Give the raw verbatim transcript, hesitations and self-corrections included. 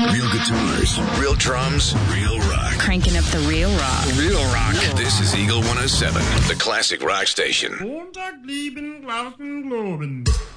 Real guitars, real drums, real rock. Cranking up the real rock. Real rock. This is Eagle one oh seven, the classic rock station. Montag blieben Glauben globen.